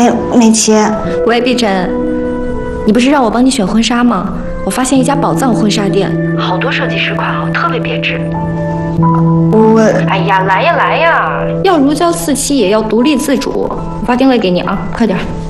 美琪。 喂，碧珍，你不是让我帮你选婚纱吗？我发现一家宝藏婚纱店，好多设计师款啊，特别别致。哎呀，来呀来呀！要如胶似漆，也要独立自主。我发定位给你啊，快点。